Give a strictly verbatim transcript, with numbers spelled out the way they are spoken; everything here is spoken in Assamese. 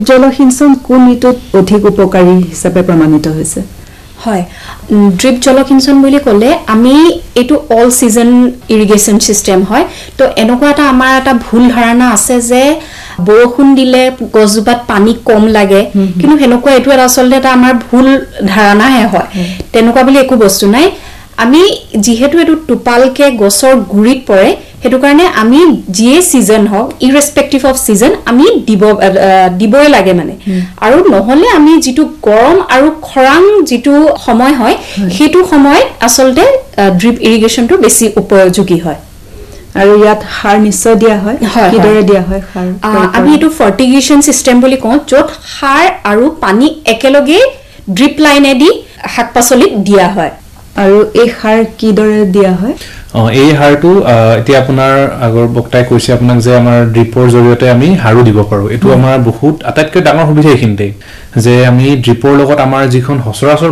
জলসিঞ্চন কোন ঋতুত অধিক উপকাৰী হিচাপে প্ৰমাণিত হৈছে হয় ড্ৰিপ জলসিঞ্চন বুলি ক'লে আমি এটো অল সিজন ইৰিগেশন সিস্টেম হয় তো এনেকুৱা এটা আমাৰ এটা ভুল ধাৰণা আছে যে বৰষুণ দিলে গছজোপাত পানী কম লাগে কিন্তু হেনকুৱা এটো এটা আসলে এটা আমাৰ ভুল ধাৰণা হে হয় তেনেকুৱা বুলি একো বস্তু নাই আমি যেহেতু এটো টুপালকে গছৰ গুৰিত পৰে হেতু কাৰণে আমি জিয়ে সিজন হওক ইৰেসপেক্টিভ অফ সিজন আমি দিব দিবই লাগে মানে আৰু নহলে আমি যেটো গৰম আৰু খৰাং যেটো সময় হয় হেতু সময় আসলতে ড্ৰিপ ইৰিগেশনটো বেছি উপযোগী হয় আৰু ইয়াত সাৰ নিশ্চয় দিয়া হয় কিদৰে দিয়া হয় সাৰ আমি এটো ফাৰ্টিগেশন সিস্টেম বুলি কওঁ যত সাৰ আৰু পানী একেলগে ড্ৰিপ লাইনেদি হাকপাচলিত দিয়া হয় আৰু এই সাৰ কিদৰে দিয়া হয় অ এই হাৰটো এতিয়া আপোনাৰ আগৰ বক্তাই কৈছে আপোনাক যে আমাৰ ড্ৰিপৰ জৰিয়তে আমি হাৰু দিব পাৰো এটো আমাৰ বহুত আটাইতকৈ ডাঙৰ সুবিধা এইখিনিতে যে আমি ড্ৰিপৰ লগত আমাৰ যিখন হসৰাসৰ